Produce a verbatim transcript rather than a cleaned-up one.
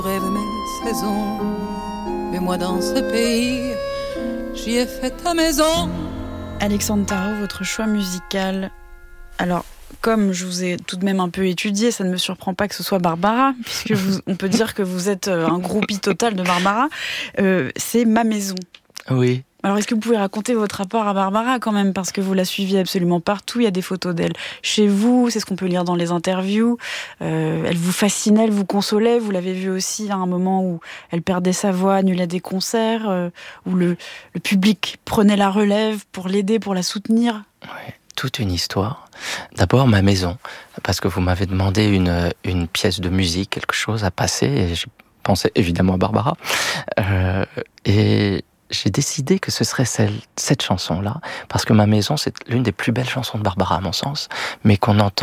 Rêve mes saisons, mais moi dans ce pays, j'y ai fait ta maison. Alexandre Tarot, votre choix musical. Alors, comme je vous ai tout de même un peu étudié, ça ne me surprend pas que ce soit Barbara, puisque vous, on peut dire que vous êtes un groupie total de Barbara. Euh, c'est Ma Maison. Oui. Alors, est-ce que vous pouvez raconter votre rapport à Barbara quand même, parce que vous la suiviez absolument partout, il y a des photos d'elle chez vous, c'est ce qu'on peut lire dans les interviews. Euh, elle vous fascinait, elle vous consolait, vous l'avez vu aussi à un moment où elle perdait sa voix, annulait des concerts, euh, où le, le public prenait la relève pour l'aider, pour la soutenir. Oui, toute une histoire. D'abord, Ma Maison, parce que vous m'avez demandé une, une pièce de musique, quelque chose à passer, et je pensais évidemment à Barbara. Euh, et... J'ai décidé que ce serait celle, cette chanson-là, parce que Ma Maison, c'est l'une des plus belles chansons de Barbara, à mon sens, mais qu'on entend